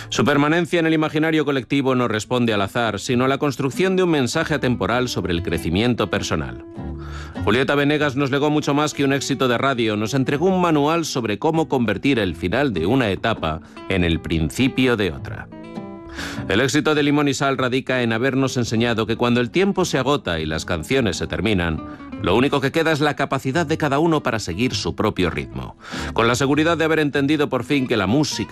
Su permanencia en el imaginario colectivo no responde al azar, sino a la construcción de un mensaje atemporal sobre el crecimiento personal. Julieta Venegas nos legó mucho más que un éxito de radio, nos entregó un manual sobre cómo convertir el final de una etapa en el principio de otra. El éxito de Limón y Sal radica en habernos enseñado que cuando el tiempo se agota y las canciones se terminan, lo único que queda es la capacidad de cada uno para seguir su propio ritmo, con la seguridad de haber entendido por fin que la música